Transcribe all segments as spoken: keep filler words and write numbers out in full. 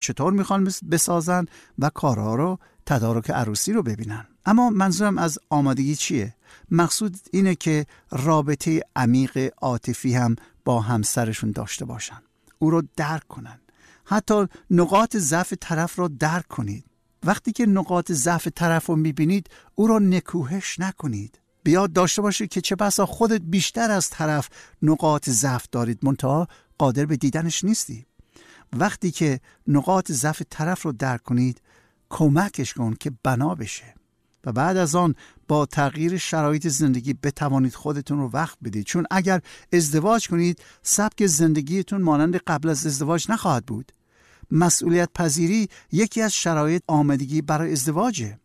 چطور میخوان بسازن و کارها رو، تدارک عروسی رو ببینن. اما منظورم از آمادگی چیه؟ مقصود اینه که رابطه عمیق عاطفی هم با همسرشون داشته باشن، او رو درک کنن، حتی نقاط ضعف طرف رو درک کنید. وقتی که نقاط ضعف طرف رو میبینید او رو نکوهش نکنید. بیاد داشته باشید که چه بسا خودت بیشتر از طرف نقاط ضعف دارید، منتها قادر به دیدنش نیستی. وقتی که نقاط ضعف طرف رو درک کنید کمکش کن که بنا بشه و بعد از آن با تغییر شرایط زندگی بتوانید خودتون رو وقت بدید. چون اگر ازدواج کنید سبک زندگیتون مانند قبل از ازدواج نخواهد بود. مسئولیت پذیری یکی از شرایط آمادگی برای ازدواجه.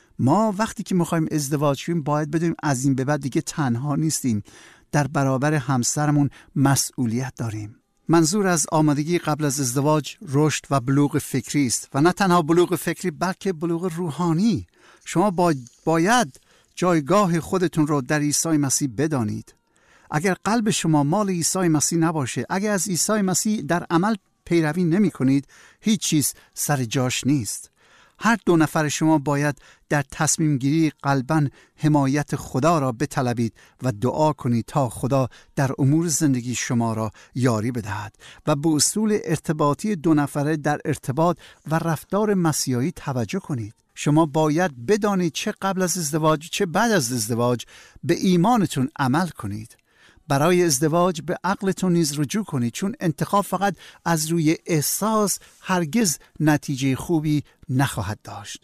ما وقتی که میخوایم ازدواج کنیم باید بدونیم از این به بعد دیگه تنها نیستیم، در برابر همسرمون مسئولیت داریم. منظور از آمادگی قبل از ازدواج رشد و بلوغ فکری است و نه تنها بلوغ فکری بلکه بلوغ روحانی. شما با باید جایگاه خودتون رو در عیسی مسیح بدانید. اگر قلب شما مال عیسی مسیح نباشه، اگر از عیسی مسیح در عمل پیروی نمی کنید، هیچ چیز سر جاش نیست. هر دو نفر شما باید در تصمیم گیری قلباً حمایت خدا را بطلبید و دعا کنید تا خدا در امور زندگی شما را یاری بدهد و به اصول ارتباطی دو نفره در ارتباط و رفتار مسیحی توجه کنید. شما باید بدانید چه قبل از ازدواج چه بعد از ازدواج به ایمانتون عمل کنید. برای ازدواج به عقلتون نیز رجوع کنید، چون انتخاب فقط از روی احساس هرگز نتیجه خوبی نخواهد داشت.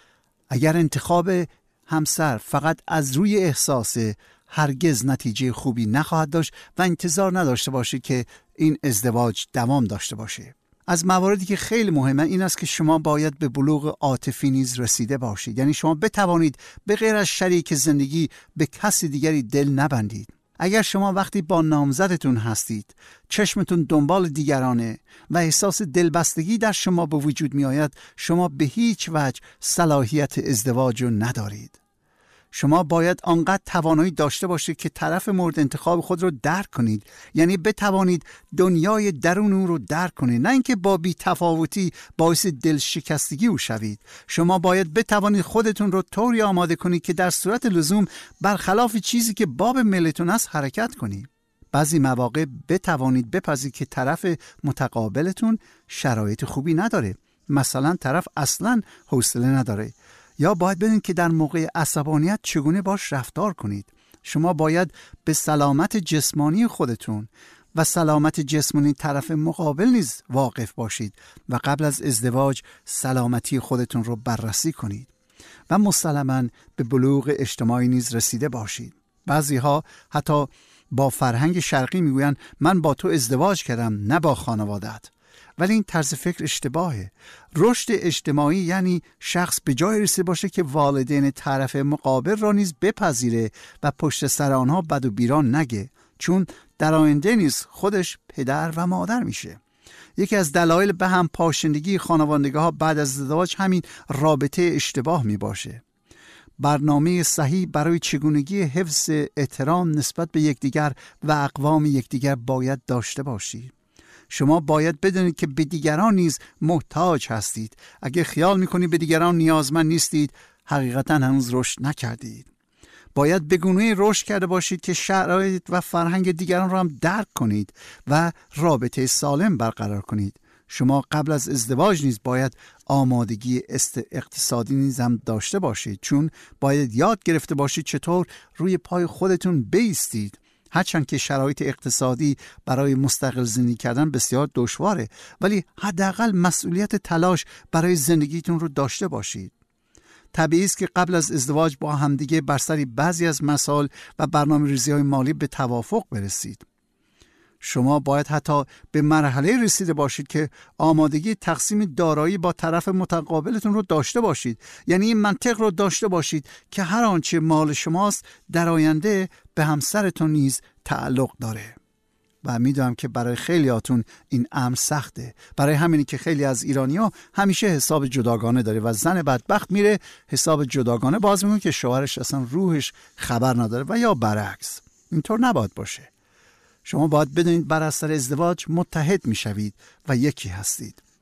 اگر انتخاب همسر فقط از روی احساس هرگز نتیجه خوبی نخواهد داشت و انتظار نداشته باشید که این ازدواج دوام داشته باشه. از مواردی که خیلی مهمه این است که شما باید به بلوغ عاطفی نیز رسیده باشید. یعنی شما بتوانید به غیر از شریک زندگی به کسی دیگری دل نبندید. اگر شما وقتی با نامزدتون هستید چشمتون دنبال دیگرانه و احساس دلبستگی در شما به وجود می آید، شما به هیچ وجه صلاحیت ازدواج رو ندارید. شما باید آنقدر توانایی داشته باشید که طرف مورد انتخاب خود رو درک کنید، یعنی بتوانید دنیای درون او رو درک کنید، نه اینکه با بی تفاوتی باعث دل شکستگی او شوید. شما باید بتوانید خودتون رو طوری آماده کنید که در صورت لزوم برخلاف چیزی که باب میلتون است حرکت کنید. بعضی مواقع بتوانید بپذیرید که طرف متقابلتون شرایط خوبی نداره، مثلا طرف اصلاً حوصله نداره، یا باید بدونید که در موقع عصبانیت چگونه باش رفتار کنید. شما باید به سلامت جسمانی خودتون و سلامت جسمانی طرف مقابل نیز واقف باشید و قبل از ازدواج سلامتی خودتون رو بررسی کنید و مسلماً به بلوغ اجتماعی نیز رسیده باشید. بعضی ها حتی با فرهنگ شرقی میگویند من با تو ازدواج کردم نه با خانواده‌ات، ولی این طرز فکر اشتباهه. رشد اجتماعی یعنی شخص به جای رسیده باشه که والدین طرف مقابل را نیز بپذیره و پشت سر آنها بد و بیران نگه، چون در آینده نیز خودش پدر و مادر میشه. یکی از دلایل به هم پاشندگی خانوادگی‌ها بعد از ازدواج همین رابطه اشتباه می باشه. برنامه صحیح برای چگونگی حفظ احترام نسبت به یکدیگر و اقوام یکدیگر باید داشته باشید. شما باید بدونید که به دیگران نیز محتاج هستید. اگه خیال میکنید به دیگران نیازمند نیستید، حقیقتا هنوز رشد نکردید. باید به گونه‌ای رشد کرده باشید که شرایط و فرهنگ دیگران را هم درک کنید و رابطه سالم برقرار کنید. شما قبل از ازدواج نیز باید آمادگی اقتصادی نیز هم داشته باشید، چون باید یاد گرفته باشید چطور روی پای خودتون بایستید. هرچند که شرایط اقتصادی برای مستقل زندگی کردن بسیار دشواره، ولی حداقل مسئولیت تلاش برای زندگیتون رو داشته باشید. طبیعی است که قبل از ازدواج با همدیگه بر سر بعضی از مسائل و برنامه‌ریزی‌های مالی به توافق برسید. شما باید حتی به مرحله رسیده باشید که آمادگی تقسیم دارایی با طرف متقابلتون رو داشته باشید. یعنی این منطق رو داشته باشید که هر آنچه مال شماست در آینده به همسرتون نیز تعلق داره. و میدونم که برای خیلیاتون این امر سخته. برای همینی که خیلی از ایرانی‌ها همیشه حساب جداگانه داره و زن بدبخت میره حساب جداگانه باز میکنه که شوهرش اصلا روحش خبر نداره و یا برعکس. اینطور نباید باشه. شما باید بدونید بر اثر ازدواج متحد میشوید و یکی هستید.